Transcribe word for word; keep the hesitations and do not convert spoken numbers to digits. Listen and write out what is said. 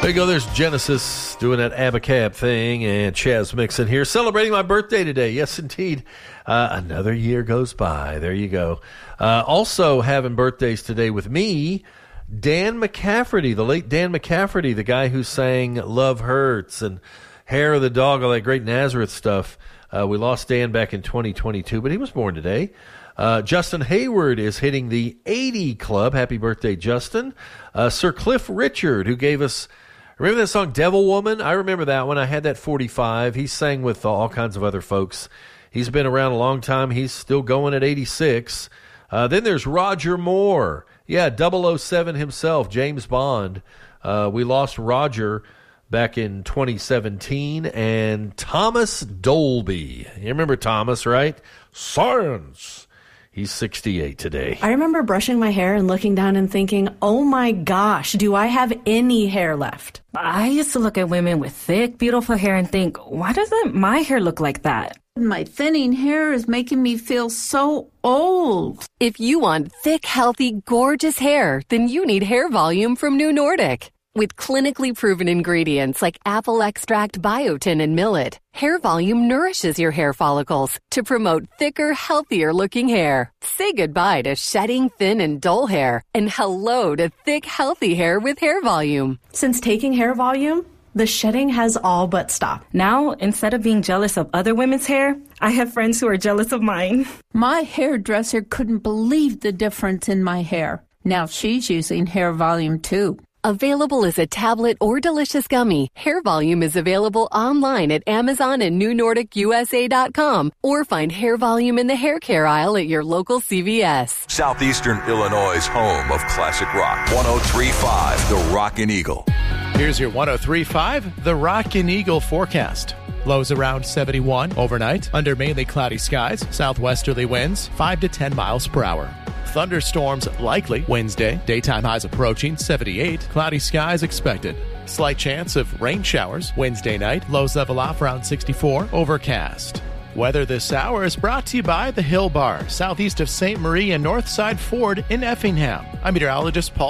There you go. There's Genesis doing that Abacab thing, and Chaz Mixon here celebrating my birthday today. Yes, indeed. Uh, another year goes by. There you go. Uh, also having birthdays today with me, Dan McCafferty, the late Dan McCafferty, the guy who sang Love Hurts and Hair of the Dog, all that great Nazareth stuff. Uh, we lost Dan back in twenty twenty-two, but he was born today. Uh, Justin Hayward is hitting the eighty club. Happy birthday, Justin. Uh, Sir Cliff Richard, who gave us, remember that song Devil Woman? I remember that one. I had that forty-five. He sang with all kinds of other folks. He's been around a long time. He's still going at eighty-six. Uh, then there's Roger Moore. Yeah, double oh seven himself, James Bond. Uh, we lost Roger back in twenty seventeen. And Thomas Dolby. You remember Thomas, right? Science. He's sixty-eight today. I remember brushing my hair and looking down and thinking, oh my gosh, do I have any hair left? I used to look at women with thick, beautiful hair and think, why doesn't my hair look like that? My thinning hair is making me feel so old. If you want thick, healthy, gorgeous hair, then you need Hair Volume from New Nordic. With clinically proven ingredients like apple extract, biotin, and millet, Hair Volume nourishes your hair follicles to promote thicker, healthier-looking hair. Say goodbye to shedding, thin, and dull hair, and hello to thick, healthy hair with Hair Volume. Since taking Hair Volume, the shedding has all but stopped. Now, instead of being jealous of other women's hair, I have friends who are jealous of mine. My hairdresser couldn't believe the difference in my hair. Now she's using Hair Volume too. Available as a tablet or delicious gummy, Hair Volume is available online at Amazon and New Nordic U S A dot com, or find Hair Volume in the hair care aisle at your local C V S. Southeastern Illinois' home of classic rock. one oh three point five, The Rockin' Eagle. Here's your one oh three point five, The Rockin' Eagle forecast. Lows around seventy-one overnight, under mainly cloudy skies, southwesterly winds five to ten miles per hour. Thunderstorms likely Wednesday, daytime highs approaching seventy-eight, cloudy skies expected. Slight chance of rain showers Wednesday night, lows level off around sixty-four, overcast. Weather this hour is brought to you by the Hill Bar, southeast of Saint Marie and Northside Ford in Effingham. I'm meteorologist Paul